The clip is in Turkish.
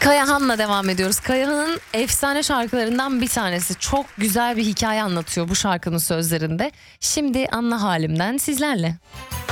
Kayahan'la devam ediyoruz. Kayahan'ın efsane şarkılarından bir tanesi. Çok güzel bir hikaye anlatıyor bu şarkının sözlerinde. Şimdi Anla Halim'den sizlerle.